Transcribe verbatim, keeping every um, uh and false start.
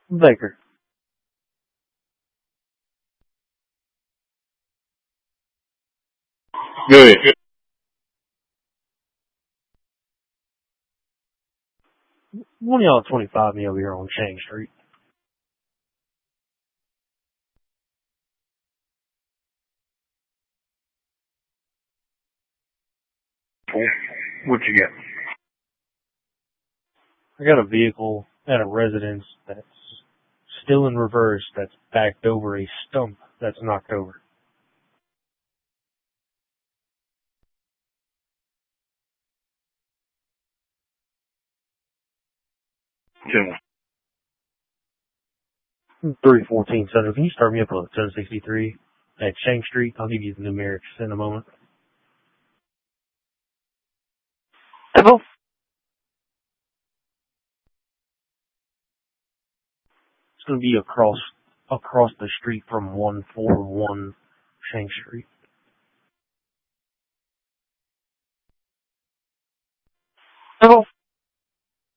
Baker. Good. One of y'all twenty-five me over here on Chang Street. What you got? I got a vehicle at a residence that's still in reverse that's backed over a stump that's knocked over. Ten. three fourteen Southern. Can you start me up on ten sixty-three at Chang Street? I'll give you the numerics in a moment. Hello? It's going to be across across the street from one forty-one Chang Street. Hello?